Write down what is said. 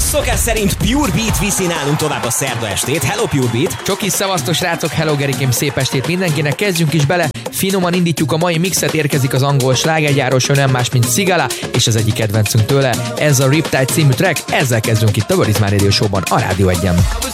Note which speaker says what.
Speaker 1: Szokás szerint Pure Beat viszi nálunk tovább a szerda estét. Hello Pure Beat!
Speaker 2: Csokis, szevasztos srácok, hello Gerikém, szép estét mindenkinek, kezdjünk is bele. Finoman indítjuk a mai mixet, érkezik az angol slágergyáros, nem más, mint Sigala, és az egyik kedvencünk tőle, ez a Riptide című track, ezzel kezdünk itt a Verizmán Radio Show-ban, a Rádió 1-en.